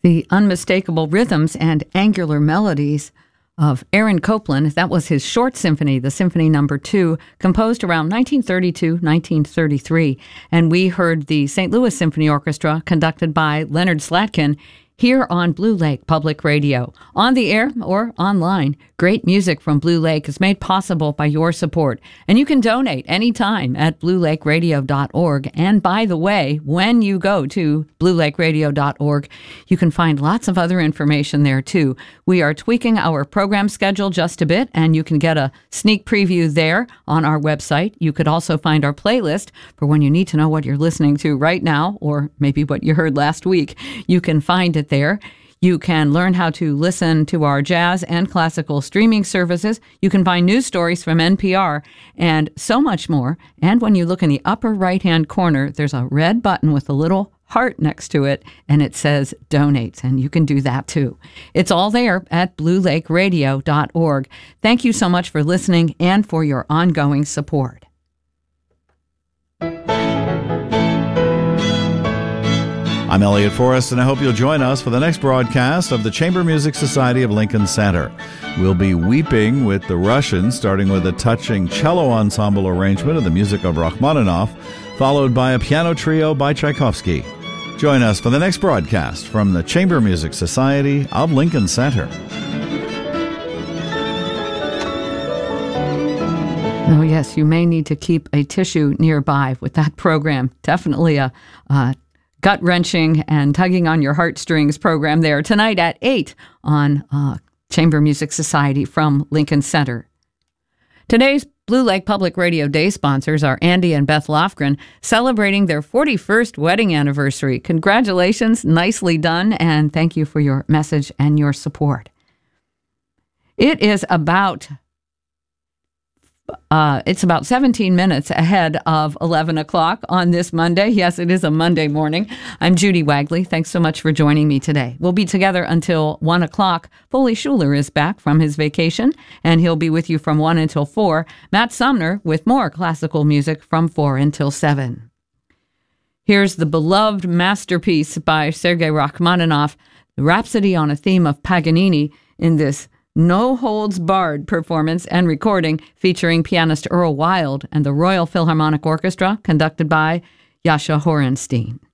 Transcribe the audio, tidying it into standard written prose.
The unmistakable rhythms and angular melodies of Aaron Copland. That was his short symphony, the Symphony Number 2, composed around 1932-1933. And we heard the St. Louis Symphony Orchestra, conducted by Leonard Slatkin, here on Blue Lake Public Radio. On the air or online, great music from Blue Lake is made possible by your support. And you can donate anytime at bluelakeradio.org. And by the way, when you go to bluelakeradio.org, you can find lots of other information there too. We are tweaking our program schedule just a bit, and you can get a sneak preview there on our website. You could also find our playlist for when you need to know what you're listening to right now, or maybe what you heard last week. You can find it there. You can learn how to listen to our jazz and classical streaming services. You can find news stories from NPR and so much more. And when you look in the upper right-hand corner, there's a red button with a little heart next to it, and it says Donate, and you can do that too. It's all there at bluelakeradio.org. Thank you so much for listening and for your ongoing support. I'm Elliot Forrest, and I hope you'll join us for the next broadcast of the Chamber Music Society of Lincoln Center. We'll be weeping with the Russians, starting with a touching cello ensemble arrangement of the music of Rachmaninoff, followed by a piano trio by Tchaikovsky. Join us for the next broadcast from the Chamber Music Society of Lincoln Center. Oh, yes, you may need to keep a tissue nearby with that program. Definitely a gut-wrenching and tugging on your heartstrings program there tonight at 8 on Chamber Music Society from Lincoln Center. Today's Blue Lake Public Radio Day sponsors are Andy and Beth Lofgren, celebrating their 41st wedding anniversary. Congratulations, nicely done, and thank you for your message and your support. It is about 17 minutes ahead of 11 o'clock on this Monday. Yes, it is a Monday morning. I'm Judy Wagley. Thanks so much for joining me today. We'll be together until 1 o'clock. Foley Schuler is back from his vacation, and he'll be with you from 1 until 4. Matt Sumner with more classical music from 4 until 7. Here's the beloved masterpiece by Sergei Rachmaninoff, the Rhapsody on a Theme of Paganini, in this no-holds-barred performance and recording featuring pianist Earl Wild and the Royal Philharmonic Orchestra, conducted by Jascha Horenstein.